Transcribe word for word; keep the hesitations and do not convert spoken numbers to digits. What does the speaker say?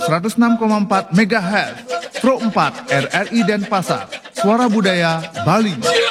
seratus enam koma empat megahertz, Pro empat R R I Denpasar, Suara Budaya Bali.